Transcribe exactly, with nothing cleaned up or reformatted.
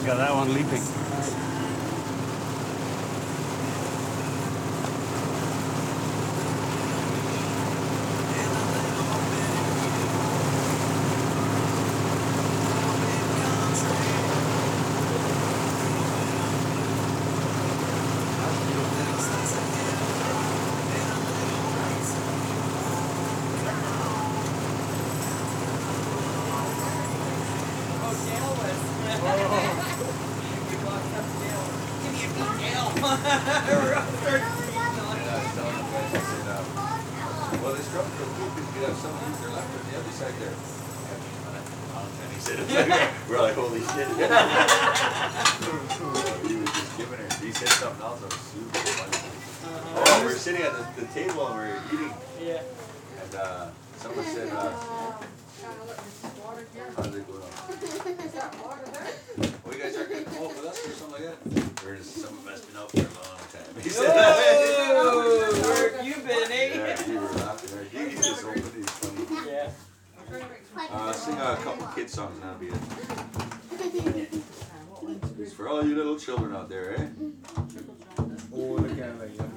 Got that one leaping. Well, this truck real quick because you could have someone use their left on the other side there. And he said, we're like, holy shit. He was just giving her, he said something else that was super funny. Oh, we we're sitting at the, the table and we we're eating. Yeah. And uh, someone said, uh, how's it going on? Well, you guys aren't going to come over with us or something like that? We're just, some of us been out for a long time. He said, oh, where have you been, eh? yeah, we were laughing. He, he just opened it, he's funny. Yeah. Uh, sing a couple kid songs and that'll be it. It's for all you little children out there, eh? Oh, look at it.